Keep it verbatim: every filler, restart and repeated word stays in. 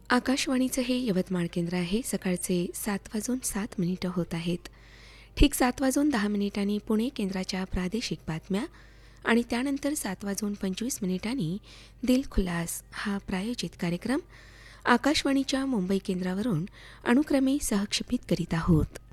आकाशवाणीचं हे यवतमाळ केंद्र आहे. सकाळचे सात वाजून सात मिनिटं होत आहेत. ठीक सात वाजून दहा मिनिटांनी पुणे केंद्राच्या प्रादेशिक बातम्या आणि त्यानंतर सात वाजून पंचवीस मिनिटांनी दिल खुलास हा प्रायोजित कार्यक्रम आकाशवाणीच्या मुंबई केंद्रावरून अनुक्रमे सहक्षेपित करीत आहोत.